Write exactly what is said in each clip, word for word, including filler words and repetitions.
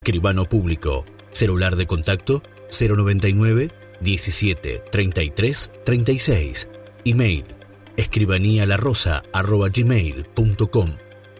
Escribano Público. Celular de contacto cero noventa y nueve, diecisiete, treinta y tres, treinta y seis. Email escribaníalarosa arroba gmail punto com.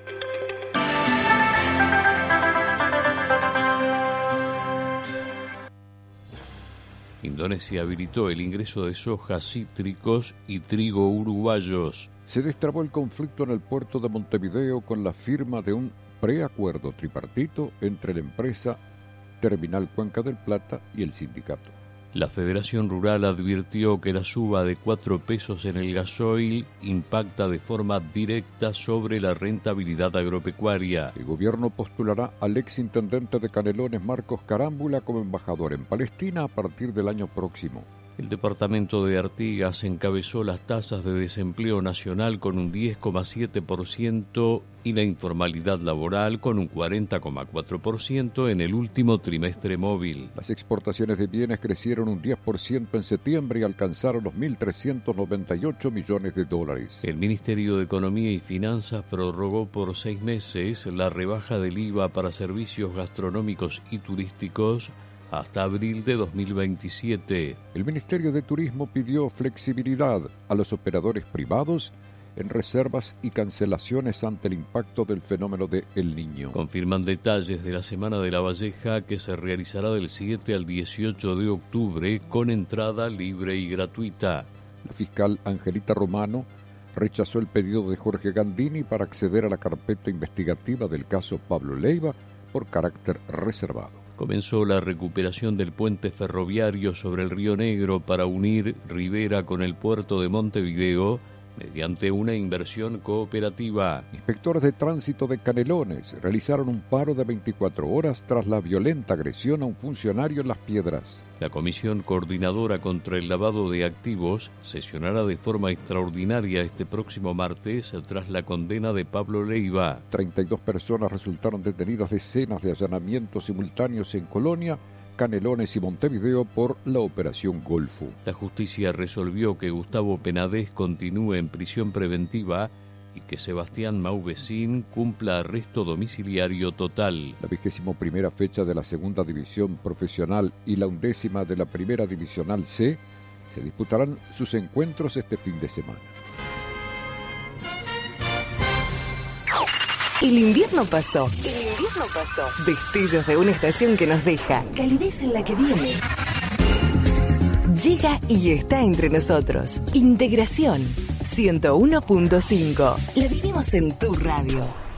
Indonesia habilitó el ingreso de soja, cítricos y trigo uruguayos. Se destrabó el conflicto en el puerto de Montevideo con la firma de un preacuerdo tripartito entre la empresa Terminal Cuenca del Plata y el sindicato. La Federación Rural advirtió que la suba de cuatro pesos en el gasoil impacta de forma directa sobre la rentabilidad agropecuaria. El gobierno postulará al exintendente de Canelones, Marcos Carámbula, como embajador en Palestina a partir del año próximo. El departamento de Artigas encabezó las tasas de desempleo nacional con un diez coma siete por ciento y la informalidad laboral con un cuarenta coma cuatro por ciento en el último trimestre móvil. Las exportaciones de bienes crecieron un diez por ciento en septiembre y alcanzaron los mil trescientos noventa y ocho millones de dólares. El Ministerio de Economía y Finanzas prorrogó por seis meses la rebaja del I V A para servicios gastronómicos y turísticos hasta abril de dos mil veintisiete. El Ministerio de Turismo pidió flexibilidad a los operadores privados en reservas y cancelaciones ante el impacto del fenómeno de El Niño. Confirman detalles de la Semana de la Valleja, que se realizará del siete al dieciocho de octubre con entrada libre y gratuita. La fiscal Angelita Romano rechazó el pedido de Jorge Gandini para acceder a la carpeta investigativa del caso Pablo Leiva por carácter reservado. Comenzó la recuperación del puente ferroviario sobre el Río Negro para unir Rivera con el puerto de Montevideo mediante una inversión cooperativa. Inspectores de tránsito de Canelones realizaron un paro de veinticuatro horas tras la violenta agresión a un funcionario en Las Piedras. La Comisión Coordinadora contra el Lavado de Activos sesionará de forma extraordinaria este próximo martes tras la condena de Pablo Leiva. treinta y dos personas resultaron detenidas, decenas de allanamientos simultáneos en Colonia, Canelones y Montevideo por la Operación Golfo. La justicia resolvió que Gustavo Penades continúe en prisión preventiva y que Sebastián Mauvecín cumpla arresto domiciliario total. La vigésimo primera fecha de la segunda división profesional y la undécima de la primera divisional C se disputarán sus encuentros este fin de semana. El invierno pasó. El invierno pasó. Destellos de una estación que nos deja calidez en la que viene. Llega y está entre nosotros. Integración ciento uno punto cinco. La vivimos en tu radio.